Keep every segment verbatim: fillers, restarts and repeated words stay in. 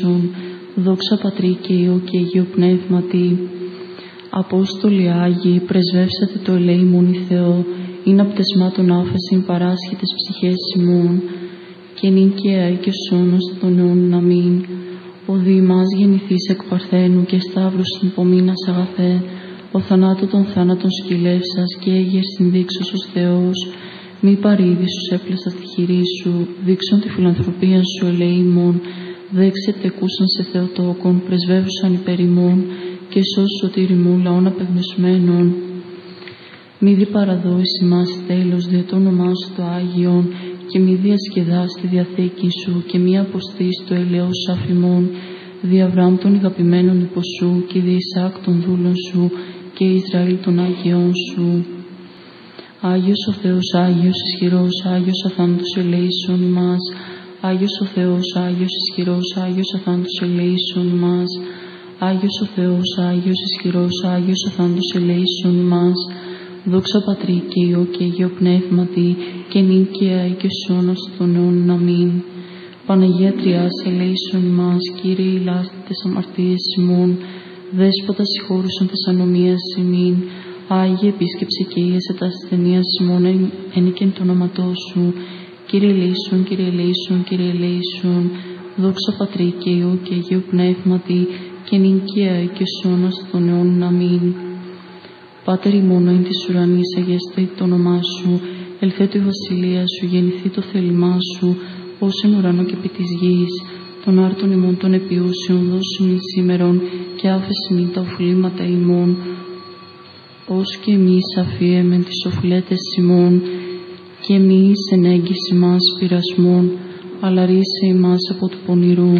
Δόξα Πατρί και Υιό και Αγίου Πνεύματι. Απόστολοι Άγιοι, πρεσβεύσατε το ελεήμον η Θεό, είναι απτεσμάτων άφεσιν παράσχετες ψυχές ημών, και νυν και αεί και σώνος των αιώνων αμήν. Ο δι ημάς γεννηθείς εκ Παρθένου και σταύρους υπομείνας αγαθέ, ο θανάτου των θάνατων σκυλεύσας και έγερ συνδείξος ως Θεός, μη παρήδησους έπλασα στη χειρή σου, δείξον τη φιλανθρωπία σου ελεήμων, δέξε τεκούσαν σε Θεοτόκον, πρεσβεύουσαν υπέρ ημών, και σώσου σωτήριμου λαών απεγνωσμένων. Μη δι παραδόεις ημάς τέλος δια το όνομά σου το Άγιον, και μη διασκεδάς τη διαθήκη σου, και μη αποστείς το ελαιός αφημών, δι' Αβραάμ των ηγαπημένων υπό σου, και δι' Ισαάκ των δούλων σου, και Ισραήλ των Άγιών σου. Άγιος ο Θεός, Άγιος ισχυρός, Άγιος αθάνατος ελέησον ημάς. Άγιος ο Θεός, Άγιος ισχυρός, Άγιος αθάνατος ελέησον ημάς. Άγιος ο Θεός, Άγιος ισχυρός, Άγιος αθάνατος ελέησον ημάς. Δόξα Πατρί και Υιό και Αγίο Πνεύματι, και νυν και αεί και σώνος των αιώνων αμήν. Παναγία Τριάς, ελέησον ημάς. Κύριε ηλάστη τες αμαρτίες ημών, Δέσποτα συγχώρουσον τες ανομίας ημίν. Άγιε επίσκεψε και ίεσε τα ασθενείας ημών ένικεν το όνοματό σου. Κύριε ελέησον, Κύριε ελέησον, Κύριε ελέησον. Δόξα Πατρί και Υιό και Αγίου Πνεύματι, και νυν και αεί και σώνος των αιώνων αμήν. Πάτερ ημών εν της ουρανής, αγιαστεί το όνομά σου, ελθέτω η βασιλεία σου, γεννηθεί το θέλημά σου, ως εν ουρανό και επί της γης. Των άρτων ημών των επιούσιων δώσου ημίν σήμερον, και άφεσι μην τα οφειλήματα ημών, ως και εμείς αφίεμεν τις οφειλέτες ημών, και μη εν έγκυση μας πειρασμών, αλλά ρίσε ημάς από του πονηρού.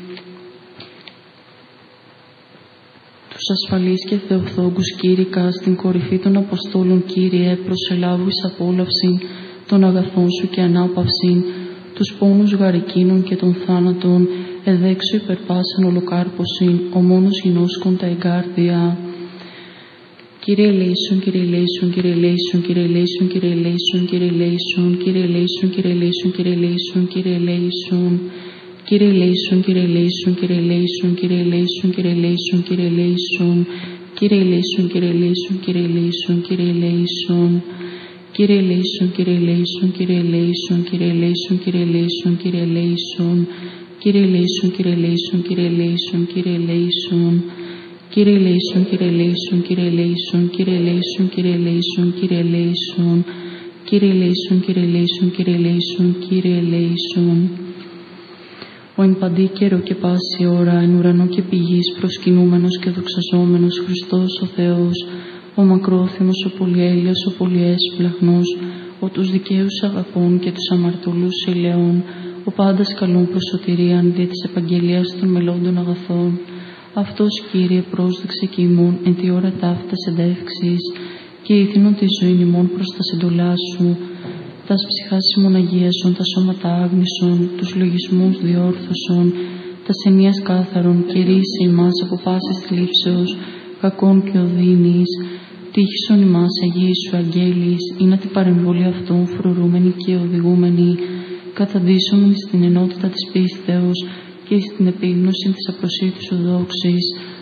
Τους ασφαλείς και θεοφθόγκους κήρυκα στην κορυφή των Αποστόλων, Κύριε, προσελάβου εις απόλαυση των αγαθών σου και ανάπαυση, τους πόνους γαρικίνων και των θάνατων, εδέξου υπερπάσαν ολοκάρπωσιν, ο μόνος γινώσκον τα εγκάρδια. Κύριε ελέησον, Κύριε ελέησον, Κύριε ελέησον, Κύριε ελέησον, Κύριε ελέησον, Κύριε ελέησον, Κύριε ελέησον, Κύριε ελέησον, Κύριε ελέησον, Κύριε ελέησον. Κύριε ελέησον, Κύριε ελέησον, Κύριε ελέησον, Κύριε ελέησον, Κύριε ελέησον, Κύριε ελέησον. Κύριε ελέησον, Κύριε ελέησον, Κύριε ελέησον, Κύριε ελέησον. Κύριε ελέησον, Κύριε ελέησον, Κύριε ελέησον, Κύριε ελέησον, Κύριε ελέησον, Κύριε ελέησον. Κύριε ελέησον, Κύριε ελέησον, Κύριε ελέησον, Κύριε ελέησον. Κύριε ελέησον, Κύριε ελέησον, Κύριε ελέησον, Κύριε ελέησον, Κύριε ελέησον, Κύριε ελέησον. Κύριε ελέησον, Κύριε ελέησον, Κύριε ελέησον, Κύριε ελέησον. Ο εν παντή καιρό και πάση ώρα, εν ουρανό και πηγής, προσκυνούμενος και δοξαζόμενος Χριστός ο Θεός, ο μακρόθυμος, ο πολυέλεος, ο πολυέσπλαχνος, ο τους δικαίους αγαπών και τους αμαρτωλούς ελαιών, ο πάντας καλών προς σωτηρίαν δια της επαγγελίας των μελλόντων αγαθών. Αυτός, Κύριε, πρόσδεξε και ημών εν τη ώρα ταύτας εντεύξεις, και ήθινον τη ζωή ημών προς τα συντολά σου. Τας ψυχάς ημών αγίασον, τα σώματα άγνησον, τους λογισμούς διόρθωσον, τας ενίας κάθαρον, και ρίσε ημάς από πάσης θλίψεως, κακών και οδύνης. Τύχησον ημάς Αγίοι σου αγγέλης, ή να την παρεμβολή αυτών φρουρούμενοι και οδηγούμενοι, καταντήσομεν στην ενότητα της πίστεως και στην επίγνωση της απροσίτης σου δόξης,